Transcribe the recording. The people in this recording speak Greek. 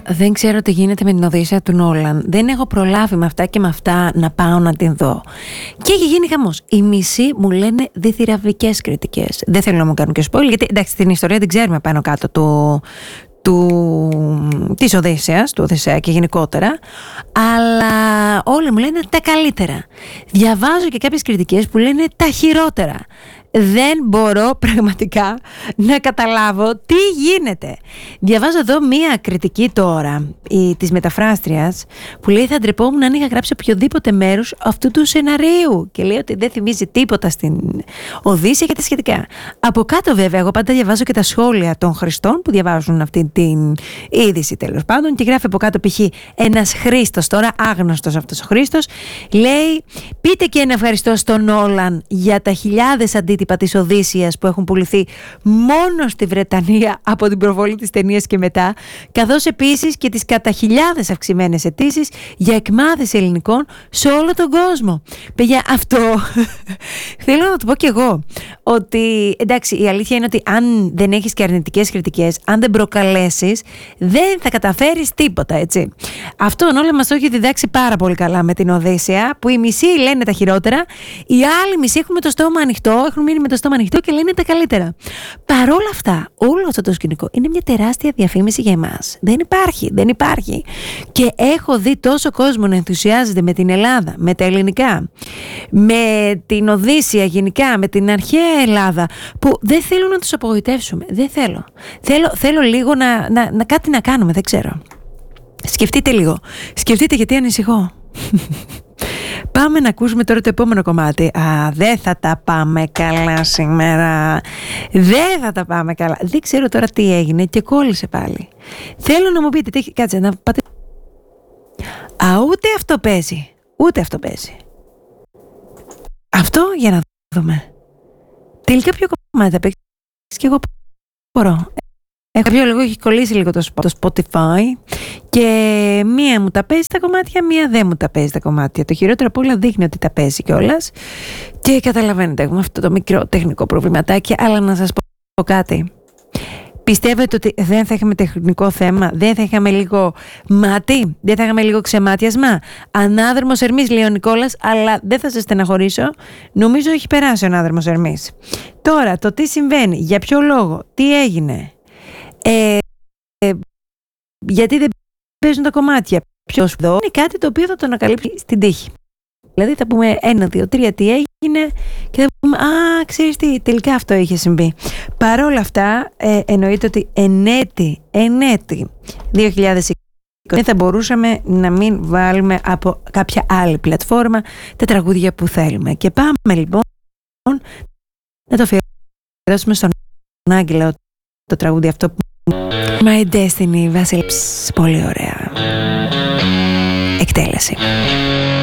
δεν ξέρω τι γίνεται με την Οδύσσεια του Νόλαν. Δεν έχω προλάβει με αυτά και με αυτά να πάω να την δω. Και έχει γίνει χαμός. Οι μισοί μου λένε διθυραβικές κριτικές. Δεν θέλω να μου κάνουν και spoil, γιατί εντάξει, την ιστορία την ξέρουμε πάνω κάτω της Οδύσσειας, του Οδυσσέα και γενικότερα, αλλά όλοι μου λένε τα καλύτερα. Διαβάζω και κάποιες κριτικές που λένε τα χειρότερα. Δεν μπορώ πραγματικά να καταλάβω τι γίνεται. Διαβάζω εδώ μία κριτική τώρα της μεταφράστριας που λέει θα ντρεπόμουν αν είχα γράψει οποιοδήποτε μέρος αυτού του σεναρίου, και λέει ότι δεν θυμίζει τίποτα στην Οδύσσεια και τα σχετικά. Από κάτω βέβαια εγώ πάντα διαβάζω και τα σχόλια των χρηστών που διαβάζουν αυτή την είδηση τέλος πάντων, και γράφει από κάτω π.χ. ένας Χρήστος, τώρα άγνωστος αυτός ο Χρήστος, λέει πείτε και ένα ευχαριστώ στον Νόλαν για τα χιλιάδες αντίτυπα της Οδύσσειας που έχουν πουληθεί μόνο στη Βρετανία από την προβολή της ταινίας και μετά, καθώς επίσης και τις κατά χιλιάδες αυξημένες αιτήσεις για εκμάθηση ελληνικών σε όλο τον κόσμο. Παιδιά, αυτό θέλω να το πω κι εγώ, ότι εντάξει, η αλήθεια είναι ότι αν δεν έχεις και αρνητικές κριτικές, αν δεν προκαλέσεις, δεν θα καταφέρεις τίποτα, έτσι. Αυτό όλα μας το έχει διδάξει πάρα πολύ καλά με την Οδύσσεια, που οι μισοί λένε τα χειρότερα, οι άλλοι μισοί έχουν το στόμα ανοιχτό, έχουν μείνει με το στόμα ανοιχτό και λένε τα καλύτερα. Παρόλα αυτά, όλο αυτό το σκηνικό είναι μια τεράστια διαφήμιση για εμάς. Δεν υπάρχει. Και έχω δει τόσο κόσμο να ενθουσιάζεται με την Ελλάδα, με τα ελληνικά, με την Οδύσσεια γενικά, με την αρχαία Ελλάδα, που δεν θέλω να τους απογοητεύσουμε. Δεν θέλω. Θέλω λίγο να κάτι να κάνουμε, δεν ξέρω. Σκεφτείτε λίγο. Σκεφτείτε γιατί ανησυχώ. Πάμε να ακούσουμε τώρα το επόμενο κομμάτι. Δεν θα τα πάμε καλά σήμερα. Δεν θα τα πάμε καλά. Δεν ξέρω τώρα τι έγινε και κόλλησε πάλι. Θέλω να μου πείτε, κάτσε να πάτε. Ούτε αυτό παίζει. Αυτό για να δούμε. Τελικά ποιο κομμάτι θα παίξει και εγώ μπορώ. Έχω κάποιο λόγο, έχει κολλήσει λίγο το Spotify και μία μου τα παίζει τα κομμάτια, μία δεν μου τα παίζει τα κομμάτια. Το χειρότερο από όλα δείχνει ότι τα παίζει κιόλας και καταλαβαίνετε, έχουμε αυτό το μικρό τεχνικό προβληματάκι, αλλά να σας πω κάτι. Πιστεύετε ότι δεν θα είχαμε τεχνικό θέμα, δεν θα είχαμε λίγο μάτι, δεν θα είχαμε λίγο ξεμάτιασμα? Ανάδρομος Ερμής, λέει ο Νικόλας, αλλά δεν θα σας στεναχωρήσω. Νομίζω έχει περάσει ο ανάδρομος Ερμής. Τώρα, το τι συμβαίνει, για ποιο λόγο, τι έγινε, γιατί δεν παίζουν τα κομμάτια, ποιος εδώ, είναι κάτι το οποίο θα το ανακαλύψει στην τύχη. Δηλαδή θα πούμε 1, 2, 3 τι έγινε και θα πούμε ξέρεις τι, τελικά αυτό είχε συμβεί. Παρόλα αυτά εννοείται ότι εν έτη 2020 δεν θα μπορούσαμε να μην βάλουμε από κάποια άλλη πλατφόρμα τα τραγούδια που θέλουμε. Και πάμε λοιπόν να το αφιερώσουμε στον Άγγελο το τραγούδι αυτό. My Destiny, Βασίλη, πολύ ωραία εκτέλεση.